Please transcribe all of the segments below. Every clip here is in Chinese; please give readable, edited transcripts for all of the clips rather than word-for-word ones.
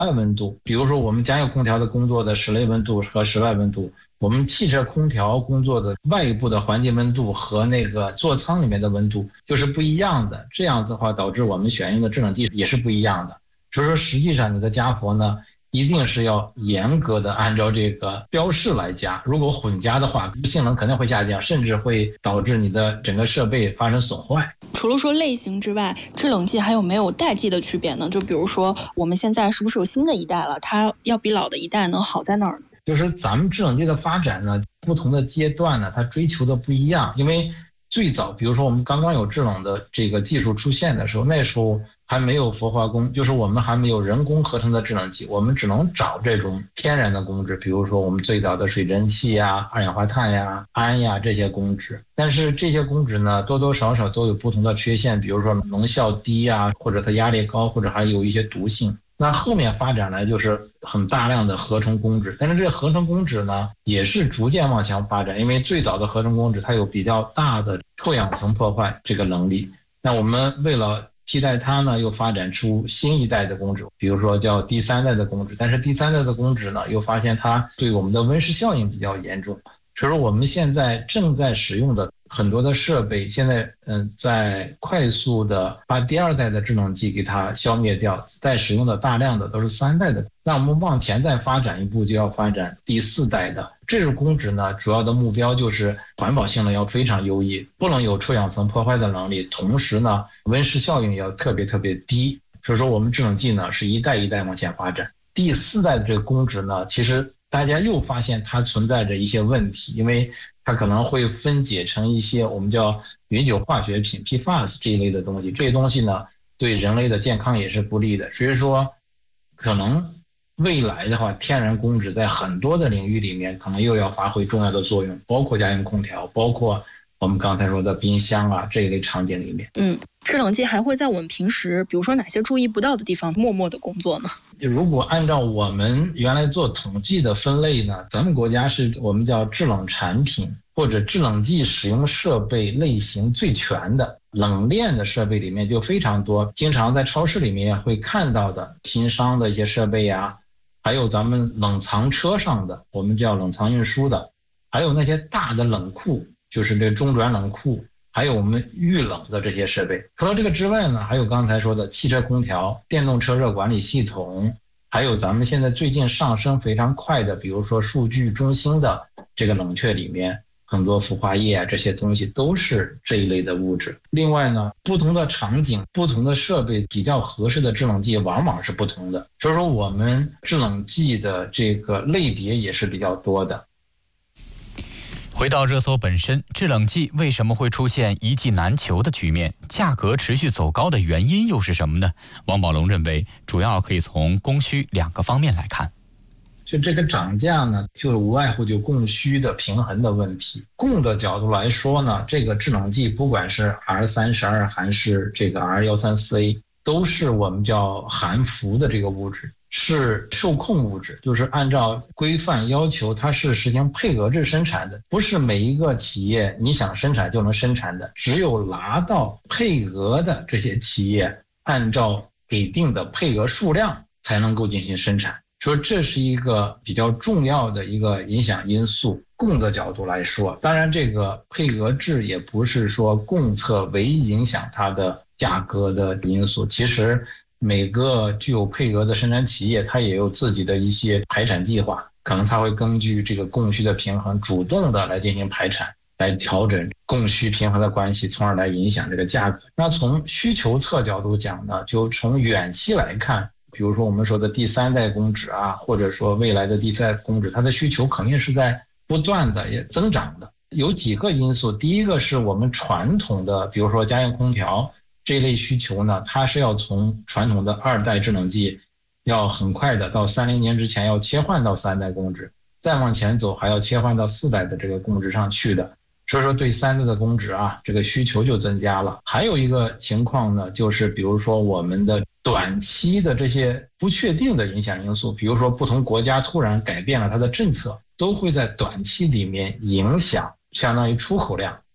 外温度，比如说我们家用空调的工作的室内温度和室外温度，我们汽车空调工作的外部的环境温度和那个座舱里面的温度就是不一样的，这样的话导致我们选用的制冷剂也是不一样的。所以说实际上你的加氟呢一定是要严格的按照这个标示来加，如果混加的话性能肯定会下降，甚至会导致你的整个设备发生损坏。 除了说类型之外，制冷剂还有没有代际的区别呢？就比如说我们现在是不是有新的一代了，它要比老的一代能好在哪儿呢？ 就是咱们制冷剂的发展呢，不同的阶段呢它追求的不一样。因为最早比如说我们刚刚有制冷的这个技术出现的时候，那时候还没有氟化工，就是我们还没有人工合成的制冷剂，我们只能找这种天然的工质，比如说我们最早的水蒸气呀、二氧化碳呀、氨呀这些工质。但是这些工质呢多多少少都有不同的缺陷，比如说能效低啊，或者它压力高，或者还有一些毒性。那后面发展来就是很大量的合成工质，但是这个合成工质呢也是逐渐往前发展，因为最早的合成工质它有比较大的臭氧层破坏这个能力。那我们为了替代它呢，又发展出新一代的工质，比如说叫第三代的工质，但是第三代的工质呢，又发现它对我们的温室效应比较严重，所以说我们现在正在使用的很多的设备，现在在快速的把第二代的制冷剂给它消灭掉，在使用的大量的都是三代的。那我们往前再发展一步，就要发展第四代的。这种工质呢，主要的目标就是环保性能要非常优异，不能有臭氧层破坏的能力，同时呢，温室效应要特别特别低。所以说我们制冷剂呢是一代一代往前发展。第四代的这个工质呢，其实大家又发现它存在着一些问题，因为它可能会分解成一些我们叫永久化学品 PFAS 这一类的东西，这些东西呢对人类的健康也是不利的。所以说可能未来的话，天然工质在很多的领域里面可能又要发挥重要的作用，包括家用空调，包括我们刚才说的冰箱啊这一类场景里面。 制冷剂还会在我们平时比如说哪些注意不到的地方默默的工作呢？ 如果按照我们原来做统计的分类呢，咱们国家是我们叫制冷产品或者制冷剂使用设备类型最全的，冷链的设备里面就非常多，经常在超市里面会看到的轻商的一些设备啊，还有咱们冷藏车上的我们叫冷藏运输的，还有那些大的冷库，就是这个中转冷库，还有我们预冷的这些设备。除了这个之外呢，还有刚才说的汽车空调、电动车热管理系统，还有咱们现在最近上升非常快的，比如说数据中心的这个冷却里面，很多氟化液啊这些东西都是这一类的物质。另外呢，不同的场景、不同的设备比较合适的制冷剂往往是不同的，所以说我们制冷剂的这个类别也是比较多的。 回到热搜本身，制冷剂为什么会出现一剂难求的局面？价格持续走高的原因又是什么呢？王宝龙认为，主要可以从供需两个方面来看。 就这个涨价呢，就无外乎就供需的平衡的问题。供的角度来说呢，这个制冷剂不管是 R32 还是这个 R134A， 都是我们叫含氟的这个物质，是受控物质，就是按照规范要求它是实行配额制生产的，不是每一个企业你想生产就能生产的，只有拿到配额的这些企业按照给定的配额数量才能够进行生产，所以这是一个比较重要的一个影响因素。供的角度来说，当然这个配额制也不是说供侧唯一影响它的价格的因素，其实每个具有配额的生产企业它也有自己的一些排产计划，可能它会根据这个供需的平衡主动的来进行排产，来调整供需平衡的关系，从而来影响这个价格。那从需求侧角度讲呢，就从远期来看，比如说我们说的第三代工质啊，或者说未来的第四代工质，它的需求肯定是在不断的也增长的。有几个因素，第一个是我们传统的比如说家用空调这一类需求呢，它是要从传统的二代制冷剂要很快的到30年之前要切换到三代工质，再往前走还要切换到4代的这个工质上去的，所以说对3代的工质啊这个需求就增加了。还有一个情况呢，就是比如说我们的短期的这些不确定的影响因素，比如说不同国家突然改变了它的政策，都会在短期里面影响相当于出口量。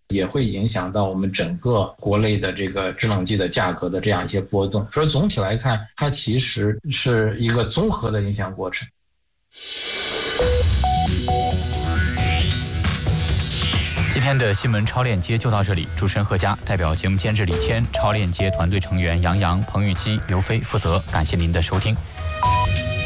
也会影响到我们整个国内的这个制冷剂的价格的这样一些波动。所以总体来看，它其实是一个综合的影响过程。 今天的新闻超链接就到这里，主持人何佳代表节目监制李谦、超链接团队成员杨洋、彭玉基、刘飞负责，感谢您的收听。